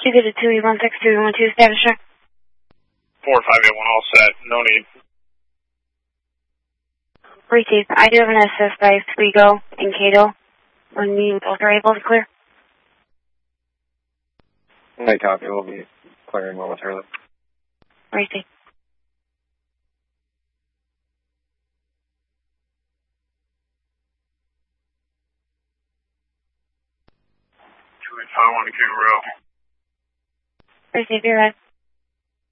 You get a 2E16-2E12 status check. 4581 all set. No need. Receive. I do have an SS by Sligo and Cato. When you both are able to clear. I copy. We'll be clearing momentarily. Receive. I want to keep real. Receive your red.